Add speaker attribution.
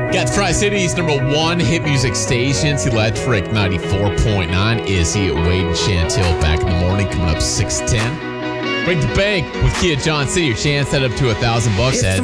Speaker 1: Got Tri-City's #1 hit music station, Electric 94.9. Izzy, Wade, and Chantel back in the morning, coming up 6:10. Break the bank with Kia John City. Your chance set up to $1,000 at